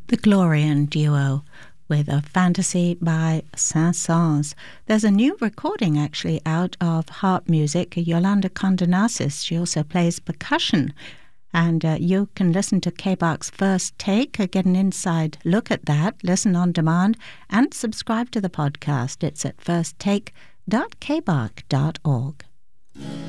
The Glorian Duo with a Fantasy by Saint-Saëns. There's a new recording actually out of harp music. Yolanda Condonasis, she also plays percussion. And you can listen to K-Bach's First Take, get an inside look at that, listen on demand, and subscribe to the podcast. It's at firsttake.kbach.org.